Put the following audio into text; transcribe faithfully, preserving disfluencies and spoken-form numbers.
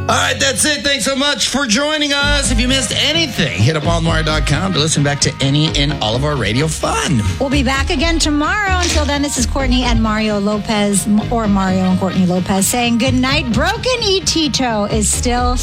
right, that's it. Thanks so much for joining us. If you missed anything, hit up all mario dot com to listen back to any and all of our radio fun. We'll be back again tomorrow. Until then, this is Courtney and Mario Lopez, or Mario and Courtney Lopez, saying good night. Broken E. Tito is still